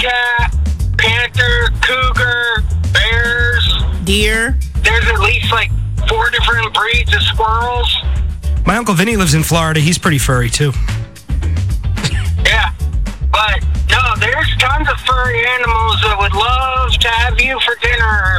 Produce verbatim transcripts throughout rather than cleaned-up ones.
bobcat, panther, cougar, bears, deer. There's at least like four different breeds of squirrels. My Uncle Vinny lives in Florida. He's pretty furry, too. Yeah, but no, there's tons of furry animals that would love to have you for dinner.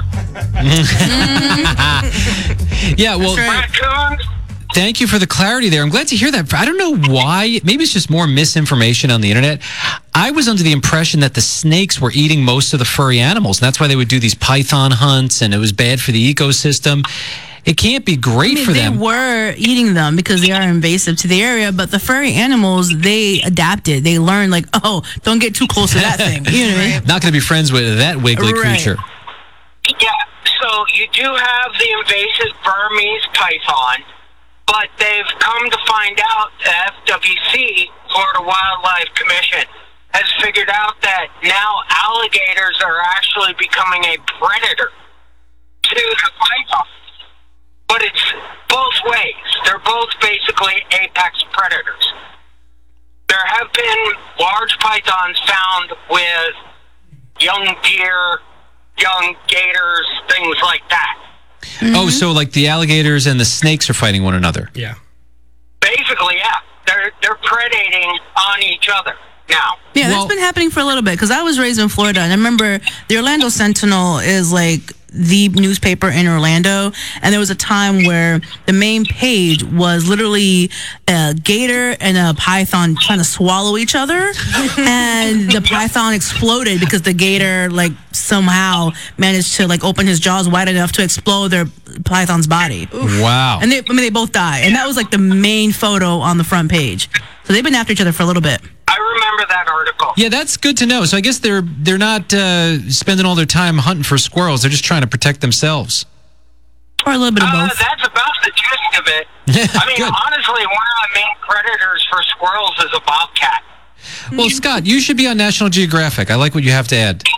Yeah, well, Raccoons. thank you for the clarity there. I'm glad to hear that. I don't know why. Maybe it's just more misinformation on the internet. I was under the impression that the snakes were eating most of the furry animals, and that's why they would do these python hunts, and it was bad for the ecosystem. It can't be great I mean, for they them. They were eating them because they are invasive to the area, but the furry animals, they adapted. They learned, like, oh, don't get too close to that thing. You know what I mean? Not going to be friends with that wiggly Right. creature. Yeah, so you do have the invasive Burmese python, but they've come to find out that F W C, Florida Wildlife Commission, has figured out that now alligators are actually becoming a predator to the python. But it's both ways. They're both basically apex predators. There have been large pythons found with young deer, young gators, things like that. Mm-hmm. Oh, so like the alligators and the snakes are fighting one another. Yeah. Basically, yeah. They're, they're predating on each other now. Yeah, Well- that's been happening for a little bit because I was raised in Florida, and I remember the Orlando Sentinel is like the newspaper in Orlando, and there was a time where the main page was literally a gator and a python trying to swallow each other, and the python exploded because the gator like somehow managed to like open his jaws wide enough to explode their python's body. Wow. And they, I mean, they both die, and that was like the main photo on the front page. So they've been after each other for a little bit. I remember that article. Yeah, that's good to know. So I guess they're they're not uh, spending all their time hunting for squirrels. They're just trying to protect themselves. Or a little bit of Uh, both. that's about the gist of it. I mean, Good. honestly, one of the main predators for squirrels is a bobcat. Well, Scott, you should be on National Geographic. I like what you have to add.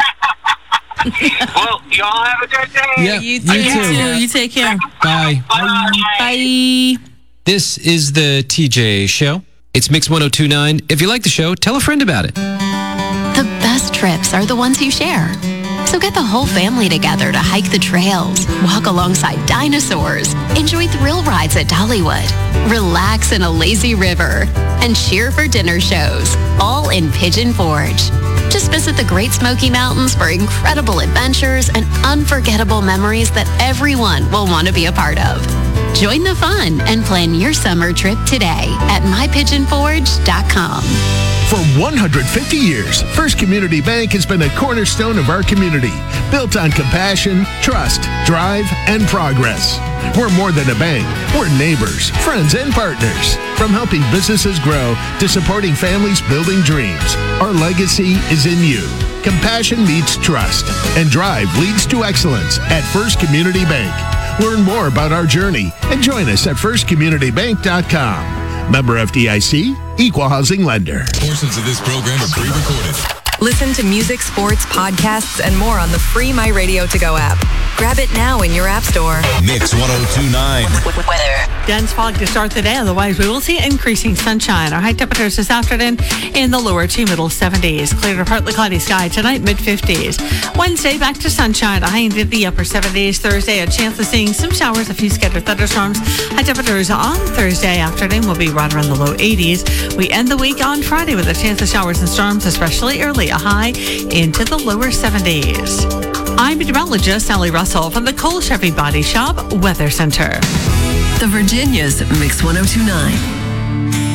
Well, y'all have a good day. Yeah, You you too. too. You too. You take care. Bye. Bye. Bye. This is the T J Show. It's Mix one oh two point nine. If you like the show, tell a friend about it. The best trips are the ones you share. So get the whole family together to hike the trails, walk alongside dinosaurs, enjoy thrill rides at Dollywood, relax in a lazy river, and cheer for dinner shows, all in Pigeon Forge. Just visit the Great Smoky Mountains for incredible adventures and unforgettable memories that everyone will want to be a part of. Join the fun and plan your summer trip today at my pigeon forge dot com. For one hundred fifty years, First Community Bank has been a cornerstone of our community, built on compassion, trust, drive, and progress. We're more than a bank. We're neighbors, friends, and partners. From helping businesses grow to supporting families building dreams, our legacy is in you. Compassion meets trust, and drive leads to excellence at First Community Bank. Learn more about our journey and join us at first community bank dot com. Member F D I C, Equal Housing Lender. Portions of this program are pre-recorded. Listen to music, sports, podcasts, and more on the free My Radio To Go app. Grab it now in your app store. Mix one oh two point nine. Weather. Dense fog to start the day. Otherwise, we will see increasing sunshine. Our high temperatures this afternoon in the lower to middle seventies. Clear to partly cloudy sky tonight, mid fifties. Wednesday, back to sunshine. A high into the upper seventies. Thursday, a chance of seeing some showers, a few scattered thunderstorms. High temperatures on Thursday afternoon will be right around the low eighties. We end the week on Friday with a chance of showers and storms, especially early. A high into the lower seventies. I'm meteorologist Sally Russell from the Cole Chevy Body Shop Weather Center. The Virginia's Mix one oh two point nine.